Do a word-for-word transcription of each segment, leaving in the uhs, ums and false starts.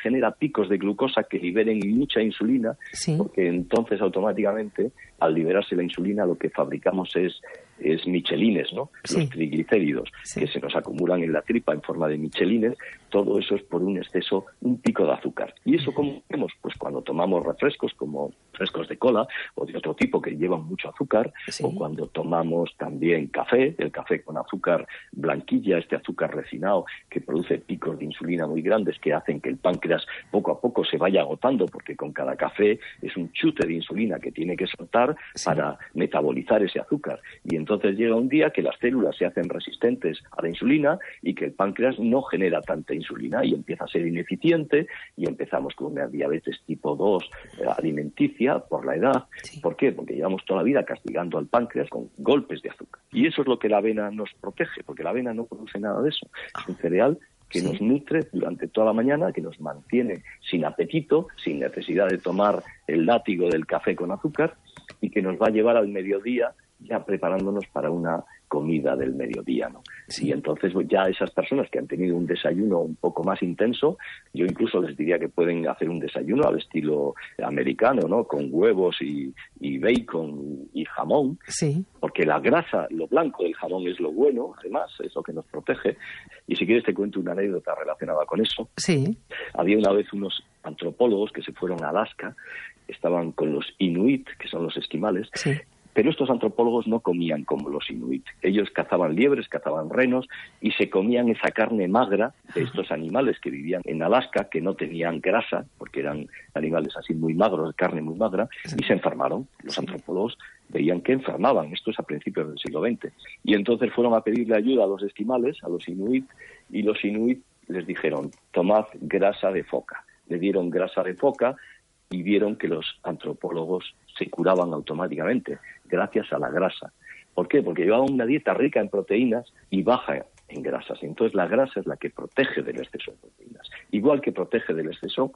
genera picos de glucosa que liberen mucha insulina, sí. porque entonces automáticamente, al liberarse la insulina, lo que fabricamos es, es michelines, ¿no? Sí. Los triglicéridos, sí. que se nos acumulan en la tripa en forma de michelines. Todo eso es por un exceso, un pico de azúcar. ¿Y eso cómo hacemos? Pues cuando tomamos refrescos como refrescos de cola o de otro tipo que llevan mucho azúcar, sí. o cuando tomamos también café, el café con azúcar blanquilla, este azúcar refinado que produce picos de insulina muy grandes que hacen que el páncreas poco a poco se vaya agotando, porque con cada café es un chute de insulina que tiene que soltar sí. para metabolizar ese azúcar. Y entonces llega un día que las células se hacen resistentes a la insulina y que el páncreas no genera tanta insulina y empieza a ser ineficiente y empezamos con una diabetes tipo dos eh, alimenticia por la edad. Sí. ¿Por qué? Porque llevamos toda la vida castigando al páncreas con golpes de azúcar. Y eso es lo que la avena nos protege, porque la avena no produce nada de eso. Es un cereal que sí. nos nutre durante toda la mañana, que nos mantiene sin apetito, sin necesidad de tomar el látigo del café con azúcar y que nos va a llevar al mediodía ya preparándonos para una comida del mediodía, ¿no? Sí. Y entonces ya esas personas que han tenido un desayuno un poco más intenso, yo incluso les diría que pueden hacer un desayuno al estilo americano, ¿no? Con huevos y, y bacon y jamón, sí. porque la grasa, lo blanco del jamón es lo bueno, además, es lo que nos protege. Y si quieres te cuento una anécdota relacionada con eso. Sí. Había una vez unos antropólogos que se fueron a Alaska, estaban con los inuit, que son los esquimales, sí. Pero estos antropólogos no comían como los inuit. Ellos cazaban liebres, cazaban renos y se comían esa carne magra de estos animales que vivían en Alaska, que no tenían grasa, porque eran animales así muy magros, de carne muy magra, y se enfermaron. Los antropólogos veían que enfermaban. Esto es a principios del siglo veinte. Y entonces fueron a pedirle ayuda a los esquimales, a los inuit, y los inuit les dijeron, tomad grasa de foca. Le dieron grasa de foca y vieron que los antropólogos se curaban automáticamente gracias a la grasa. ¿Por qué? Porque llevaban una dieta rica en proteínas y baja en grasas. Entonces la grasa es la que protege del exceso de proteínas, igual que protege del exceso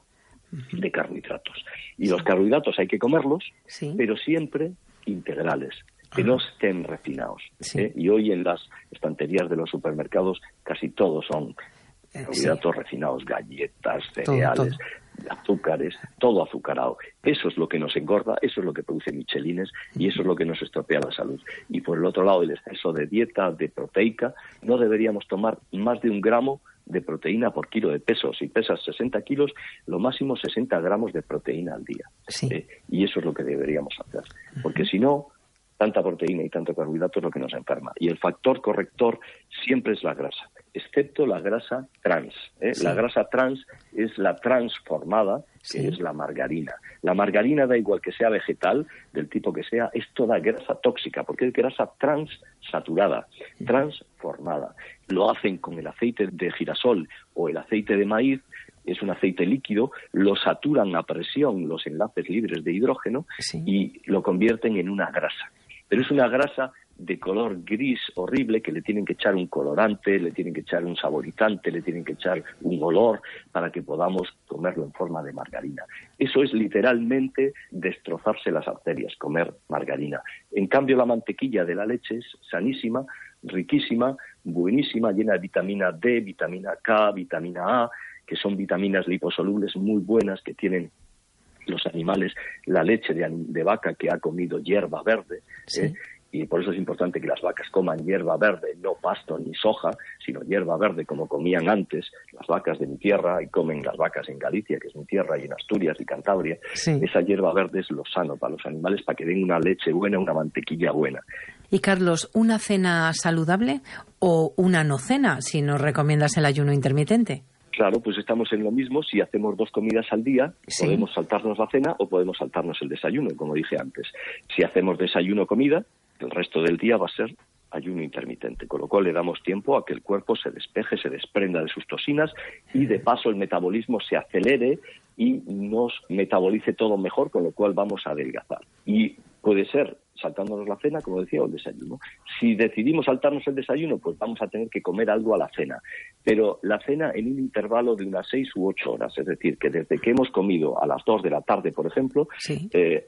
de carbohidratos. Y sí. los carbohidratos hay que comerlos, sí. pero siempre integrales, que no estén refinados. Sí. ¿eh? Y hoy en las estanterías de los supermercados casi todos son carbohidratos sí. refinados, galletas, cereales, todo, todo. azúcares, todo azucarado. Eso es lo que nos engorda, eso es lo que produce michelines y eso es lo que nos estropea la salud. Y por el otro lado, el exceso de dieta, de proteica, no deberíamos tomar más de un gramo de proteína por kilo de peso. Si pesas sesenta kilos, lo máximo sesenta gramos de proteína al día. Sí. Eh, y eso es lo que deberíamos hacer. Porque si no, tanta proteína y tanto carbohidrato es lo que nos enferma. Y el factor corrector siempre es la grasa, excepto la grasa trans. ¿eh? Sí. La grasa trans es la transformada, que sí. es la margarina. La margarina, da igual que sea vegetal, del tipo que sea, es toda grasa tóxica, porque es grasa transsaturada, sí. transformada. Lo hacen con el aceite de girasol o el aceite de maíz, es un aceite líquido, lo saturan a presión los enlaces libres de hidrógeno sí. y lo convierten en una grasa. Pero es una grasa de color gris horrible que le tienen que echar un colorante, le tienen que echar un saborizante, le tienen que echar un olor para que podamos comerlo en forma de margarina. Eso es literalmente destrozarse las arterias, comer margarina. En cambio, la mantequilla de la leche es sanísima, riquísima, buenísima, llena de vitamina D, vitamina K, vitamina A, que son vitaminas liposolubles muy buenas que tienen los animales, la leche de, de vaca que ha comido hierba verde, sí. ¿eh? Y por eso es importante que las vacas coman hierba verde, no pasto ni soja, sino hierba verde como comían antes las vacas de mi tierra y comen las vacas en Galicia, que es mi tierra, y en Asturias y Cantabria. Sí. Esa hierba verde es lo sano para los animales, para que den una leche buena, una mantequilla buena. Y Carlos, ¿una cena saludable o una no cena, si nos recomiendas el ayuno intermitente? Claro, pues estamos en lo mismo. Si hacemos dos comidas al día, sí. podemos saltarnos la cena o podemos saltarnos el desayuno, como dije antes. Si hacemos desayuno-comida, el resto del día va a ser ayuno intermitente, con lo cual le damos tiempo a que el cuerpo se despeje, se desprenda de sus toxinas y de paso el metabolismo se acelere y nos metabolice todo mejor, con lo cual vamos a adelgazar. Y puede ser saltándonos la cena, como decía, o el desayuno. Si decidimos saltarnos el desayuno, pues vamos a tener que comer algo a la cena. Pero la cena en un intervalo de unas seis u ocho horas, es decir, que desde que hemos comido a las dos de la tarde, por ejemplo, sí. eh,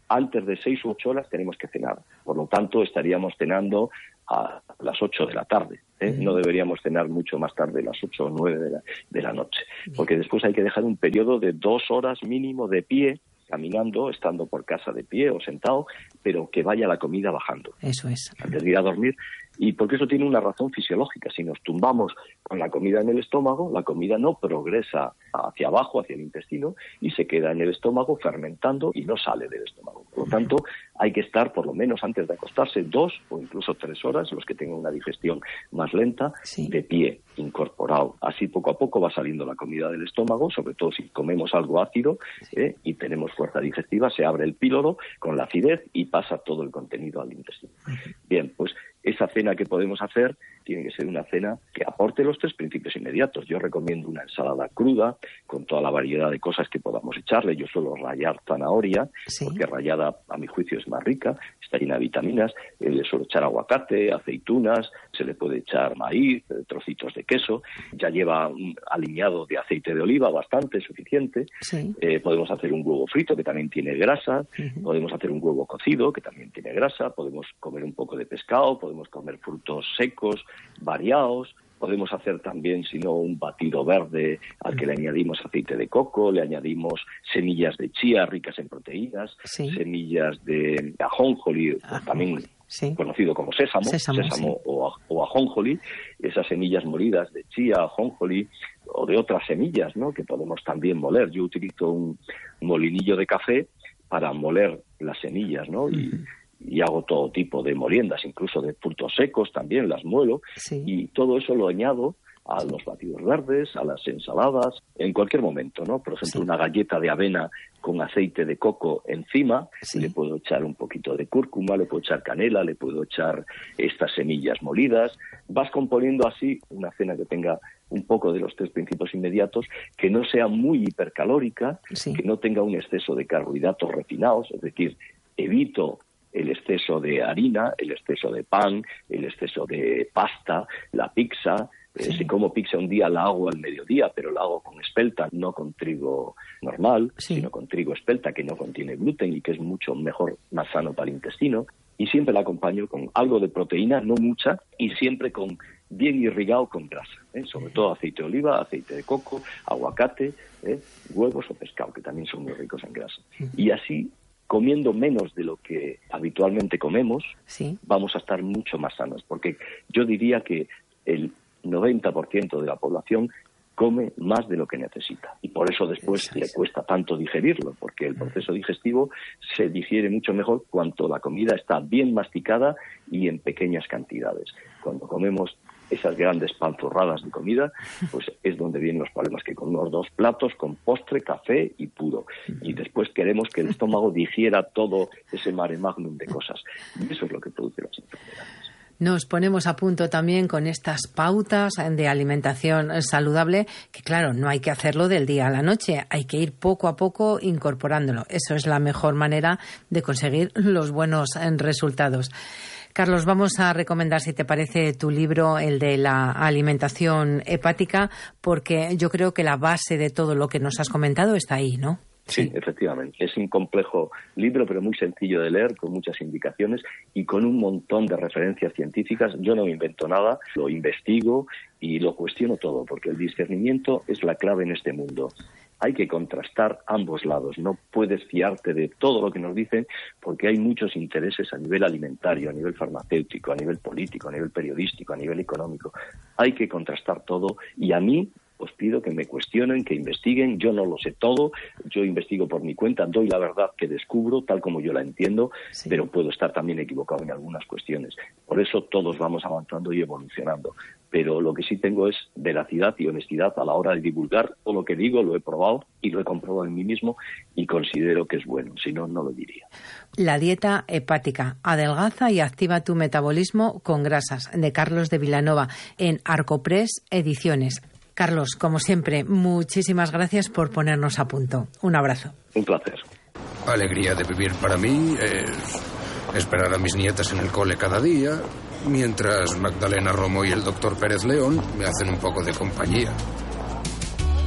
antes de seis u ocho horas tenemos que cenar. Por lo tanto, estaríamos cenando a las ocho de la tarde. ¿eh? No deberíamos cenar mucho más tarde, las ocho o nueve de la, de la noche. Porque después hay que dejar un periodo de dos horas mínimo de pie, caminando, estando por casa de pie o sentado, pero que vaya la comida bajando. Eso es. Antes de ir a dormir. Y porque eso tiene una razón fisiológica. Si nos tumbamos con la comida en el estómago, la comida no progresa hacia abajo, hacia el intestino, y se queda en el estómago fermentando y no sale del estómago. Por lo tanto, hay que estar por lo menos antes de acostarse dos o incluso tres horas, los que tengan una digestión más lenta, sí. de pie, incorporado. Así poco a poco va saliendo la comida del estómago, sobre todo si comemos algo ácido ¿eh? y tenemos fuerza digestiva, se abre el píloro con la acidez y pasa todo el contenido al intestino. Bien, pues esa cena que podemos hacer tiene que ser una cena que aporte los tres principios inmediatos. Yo recomiendo una ensalada cruda con toda la variedad de cosas que podamos echarle. Yo suelo rallar zanahoria, sí. porque rallada a mi juicio es más rica, está llena de vitaminas. Eh, le suelo echar aguacate, aceitunas, se le puede echar maíz, trocitos de queso. Ya lleva un aliñado de aceite de oliva bastante suficiente. Sí. Eh, podemos hacer un huevo frito que también tiene grasa. Uh-huh. Podemos hacer un huevo cocido que también tiene grasa. Podemos comer un poco de pescado, podemos comer frutos secos, variados. Podemos hacer también, si no, un batido verde al que le añadimos aceite de coco, le añadimos semillas de chía ricas en proteínas, sí. semillas de ajonjolí, ah, también sí. conocido como sésamo, sésamo, sésamo sí. o, o ajonjolí, esas semillas molidas de chía, ajonjolí o de otras semillas, ¿no?, que podemos también moler. Yo utilizo un molinillo de café para moler las semillas, ¿no? Y, uh-huh. y hago todo tipo de moliendas, incluso de frutos secos también las muelo, sí. y todo eso lo añado a los batidos verdes, a las ensaladas, en cualquier momento, ¿no? Por ejemplo, sí. una galleta de avena con aceite de coco encima, sí. le puedo echar un poquito de cúrcuma, le puedo echar canela, le puedo echar estas semillas molidas. Vas componiendo así una cena que tenga un poco de los tres principios inmediatos, que no sea muy hipercalórica, sí. que no tenga un exceso de carbohidratos refinados, es decir, evito el exceso de harina, el exceso de pan, el exceso de pasta, la pizza. Sí. Eh, si como pizza un día la hago al mediodía, pero la hago con espelta, no con trigo normal, sí. sino con trigo espelta, que no contiene gluten y que es mucho mejor, más sano para el intestino. Y siempre la acompaño con algo de proteína, no mucha, y siempre con bien irrigado con grasa, ¿eh? sobre todo aceite de oliva, aceite de coco, aguacate, ¿eh? huevos o pescado, que también son muy ricos en grasa. Y así, comiendo menos de lo que habitualmente comemos, sí. vamos a estar mucho más sanos, porque yo diría que el noventa por ciento de la población come más de lo que necesita, y por eso después sí, sí. le cuesta tanto digerirlo, porque el proceso digestivo se digiere mucho mejor cuando la comida está bien masticada y en pequeñas cantidades. Cuando comemos esas grandes panzurradas de comida, pues es donde vienen los problemas, que con unos dos platos, con postre, café y puro. Y después queremos que el estómago digiera todo ese mare magnum de cosas. Y eso es lo que produce las enfermedades. Nos ponemos a punto también con estas pautas de alimentación saludable, que claro, no hay que hacerlo del día a la noche, hay que ir poco a poco incorporándolo. Eso es la mejor manera de conseguir los buenos resultados. Carlos, vamos a recomendar, si te parece, tu libro, el de la alimentación hepática, porque yo creo que la base de todo lo que nos has comentado está ahí, ¿no? Sí, sí, efectivamente. Es un complejo libro, pero muy sencillo de leer, con muchas indicaciones y con un montón de referencias científicas. Yo no invento nada, lo investigo y lo cuestiono todo, porque el discernimiento es la clave en este mundo. Hay que contrastar ambos lados. No puedes fiarte de todo lo que nos dicen, porque hay muchos intereses a nivel alimentario, a nivel farmacéutico, a nivel político, a nivel periodístico, a nivel económico. Hay que contrastar todo, y a mí os pido que me cuestionen, que investiguen. Yo no lo sé todo, yo investigo por mi cuenta, doy la verdad que descubro, tal como yo la entiendo, sí. pero puedo estar también equivocado en algunas cuestiones. Por eso todos vamos avanzando y evolucionando. Pero lo que sí tengo es veracidad y honestidad a la hora de divulgar. Todo lo que digo lo he probado y lo he comprobado en mí mismo y considero que es bueno, si no, no lo diría. La dieta hepática, adelgaza y activa tu metabolismo con grasas, de Carlos de Vilanova, en Arcopress Ediciones. Carlos, como siempre, muchísimas gracias por ponernos a punto. Un abrazo. Un placer. Alegría de vivir para mí es esperar a mis nietas en el cole cada día, mientras Magdalena Romo y el doctor Pérez León me hacen un poco de compañía.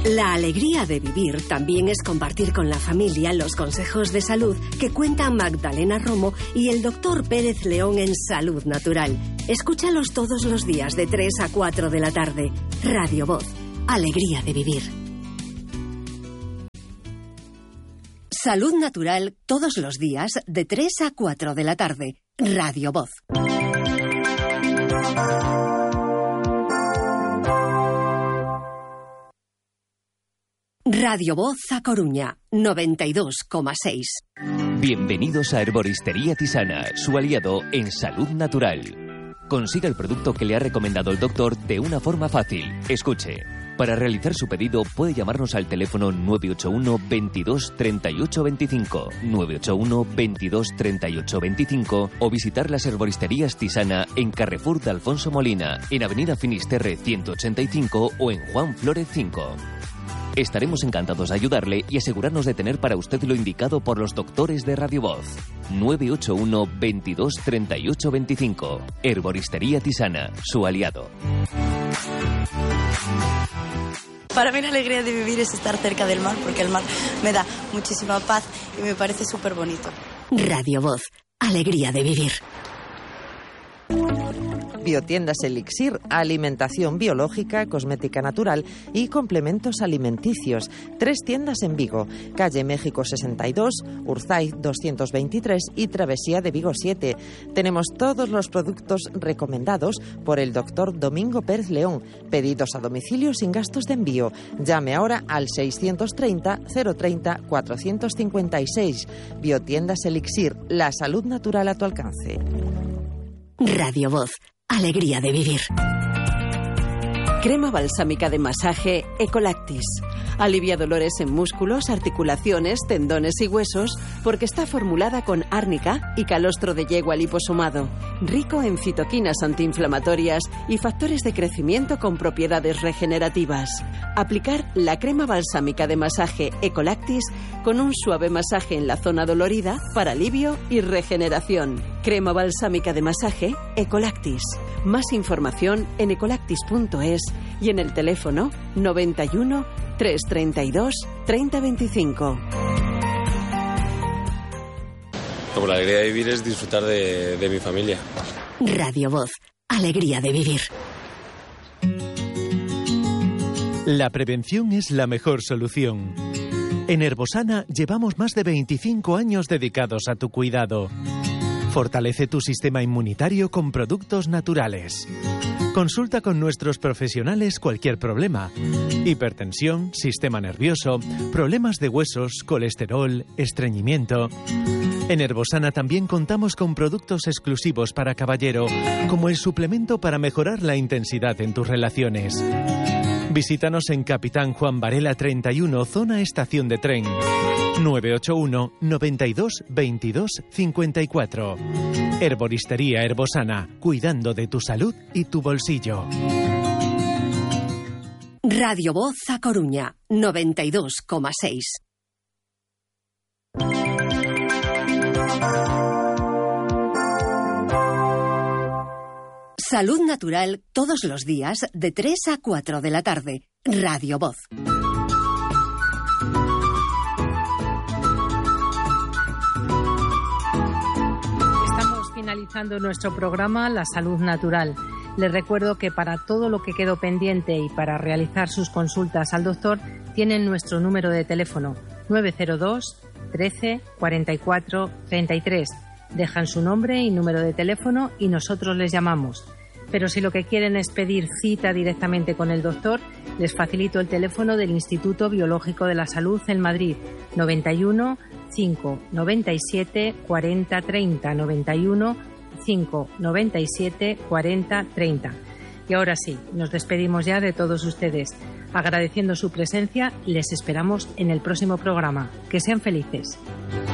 La alegría de vivir también es compartir con la familia los consejos de salud que cuentan Magdalena Romo y el doctor Pérez León en Salud Natural. Escúchalos todos los días de tres a cuatro de la tarde. Radio Voz. Alegría de vivir. Salud Natural todos los días de tres a cuatro de la tarde. Radio Voz. Radio Voz A Coruña, noventa y dos coma seis. Bienvenidos a Herboristería Tisana, su aliado en salud natural. Consiga el producto que le ha recomendado el doctor de una forma fácil. Escuche. Para realizar su pedido puede llamarnos al teléfono nueve ocho uno, veintidós, treinta y ocho veinticinco, nueve ocho uno, veintidós, treinta y ocho veinticinco o visitar las Herboristerías Tisana en Carrefour de Alfonso Molina, en Avenida Finisterre ciento ochenta y cinco o en Juan Flórez cinco. Estaremos encantados de ayudarle y asegurarnos de tener para usted lo indicado por los doctores de Radio Voz. nueve ocho uno, veintidós, treinta y ocho veinticinco. Herboristería Tisana, su aliado. Para mí la alegría de vivir es estar cerca del mar, porque el mar me da muchísima paz y me parece súper bonito. Radio Voz, alegría de vivir. Biotiendas Elixir, alimentación biológica, cosmética natural y complementos alimenticios. Tres tiendas en Vigo, calle México sesenta y dos, Urzaiz doscientos veintitrés y Travesía de Vigo siete. Tenemos todos los productos recomendados por el doctor Domingo Pérez León. Pedidos a domicilio sin gastos de envío. Llame ahora al seiscientos treinta, cero treinta, cuatrocientos cincuenta y seis. Biotiendas Elixir, la salud natural a tu alcance. Radio Voz, alegría de vivir. Crema balsámica de masaje Ecolactis. Alivia dolores en músculos, articulaciones, tendones y huesos porque está formulada con árnica y calostro de yegua liposomado, rico en citoquinas antiinflamatorias y factores de crecimiento con propiedades regenerativas. Aplicar la crema balsámica de masaje Ecolactis con un suave masaje en la zona dolorida para alivio y regeneración. Crema balsámica de masaje Ecolactis. Más información en ecolactis punto es y en el teléfono noventa y uno, trescientos treinta y dos, treinta veinticinco. Como la alegría de vivir es disfrutar de, de mi familia. Radio Voz, alegría de vivir. La prevención es la mejor solución. En Herbosana llevamos más de veinticinco años dedicados a tu cuidado. Fortalece tu sistema inmunitario con productos naturales. Consulta con nuestros profesionales cualquier problema. Hipertensión, sistema nervioso, problemas de huesos, colesterol, estreñimiento. En Herbosana también contamos con productos exclusivos para caballero, como el suplemento para mejorar la intensidad en tus relaciones. Visítanos en Capitán Juan Varela treinta y uno, zona estación de tren. nueve ocho uno, noventa y dos, veintidós, cincuenta y cuatro. Herboristería Herbosana, cuidando de tu salud y tu bolsillo. Radio Voz A Coruña, noventa y dos coma seis. Salud Natural todos los días de tres a cuatro de la tarde. Radio Voz. Estamos finalizando nuestro programa La Salud Natural. Les recuerdo que para todo lo que quedó pendiente y para realizar sus consultas al doctor tienen nuestro número de teléfono nueve cero dos, trece, cuarenta y cuatro, treinta y tres. Dejan su nombre y número de teléfono y nosotros les llamamos. Pero si lo que quieren es pedir cita directamente con el doctor, les facilito el teléfono del Instituto Biológico de la Salud en Madrid, noventa y uno, cinco, noventa y siete, cuarenta, treinta, noventa y uno, cinco, noventa y siete, cuarenta, treinta. Y ahora sí, nos despedimos ya de todos ustedes. Agradeciendo su presencia, les esperamos en el próximo programa. Que sean felices.